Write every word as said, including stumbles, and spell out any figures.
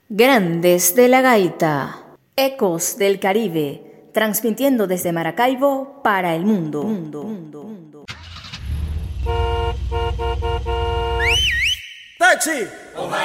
Grandes de la Gaita, ecos del Caribe, transmitiendo desde Maracaibo para el mundo. mundo, mundo, mundo. ¡Taxi!